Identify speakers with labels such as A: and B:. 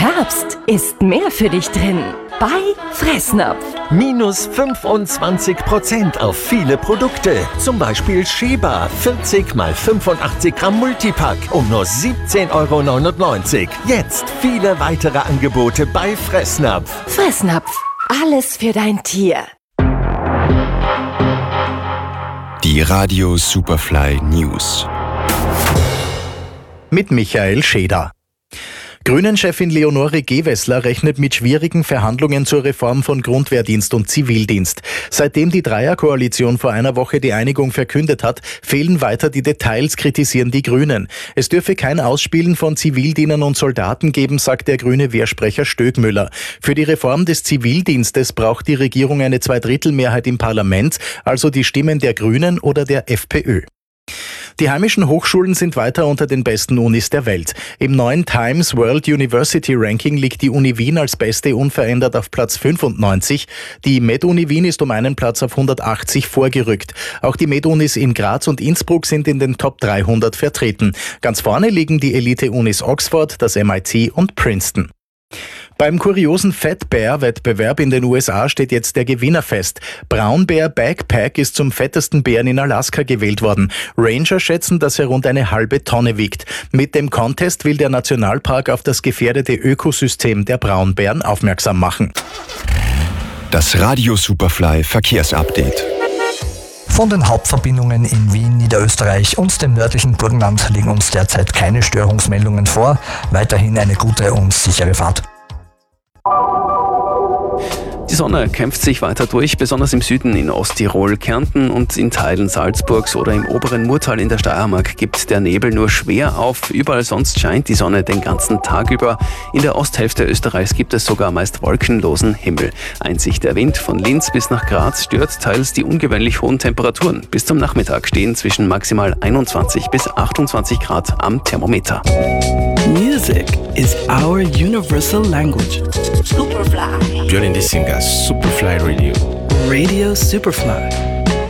A: Herbst ist mehr für dich drin. Bei Fressnapf.
B: Minus 25% auf viele Produkte. Zum Beispiel Sheba 40 x 85 Gramm Multipack um nur 17,99 €. Jetzt viele weitere Angebote bei Fressnapf.
A: Fressnapf. Alles für dein Tier.
C: Die Radio Superfly News.
D: Mit Michael Scheder. Grünen-Chefin Leonore Gewessler rechnet mit schwierigen Verhandlungen zur Reform von Grundwehrdienst und Zivildienst. Seitdem die Dreierkoalition vor einer Woche die Einigung verkündet hat, fehlen weiter die Details, kritisieren die Grünen. Es dürfe kein Ausspielen von Zivildienern und Soldaten geben, sagt der grüne Wehrsprecher Stöckmüller. Für die Reform des Zivildienstes braucht die Regierung eine Zweidrittelmehrheit im Parlament, also die Stimmen der Grünen oder der FPÖ. Die heimischen Hochschulen sind weiter unter den besten Unis der Welt. Im neuen Times World University Ranking liegt die Uni Wien als beste unverändert auf Platz 95. Die Med-Uni Wien ist um einen Platz auf 180 vorgerückt. Auch die Med-Unis in Graz und Innsbruck sind in den Top 300 vertreten. Ganz vorne liegen die Elite-Unis Oxford, das MIT und Princeton. Beim kuriosen Fat Bear Wettbewerb in den USA steht jetzt der Gewinner fest. Brown Bear Backpack ist zum fettesten Bären in Alaska gewählt worden. Ranger schätzen, dass er rund eine halbe Tonne wiegt. Mit dem Contest will der Nationalpark auf das gefährdete Ökosystem der Braunbären aufmerksam machen.
C: Das Radio Superfly Verkehrsupdate.
E: Von den Hauptverbindungen in Wien, Niederösterreich und dem nördlichen Burgenland liegen uns derzeit keine Störungsmeldungen vor. Weiterhin eine gute und sichere Fahrt.
F: Die Sonne kämpft sich weiter durch, besonders im Süden in Osttirol, Kärnten und in Teilen Salzburgs oder im oberen Murtal in der Steiermark gibt der Nebel nur schwer auf. Überall sonst scheint die Sonne den ganzen Tag über. In der Osthälfte Österreichs gibt es sogar meist wolkenlosen Himmel. Einzig der Wind von Linz bis nach Graz stört teils die ungewöhnlich hohen Temperaturen. Bis zum Nachmittag stehen zwischen maximal 21 bis 28 Grad am Thermometer.
G: Music is our universal language.
H: Superfly.
I: You're listening to Superfly Radio.
G: Radio Superfly.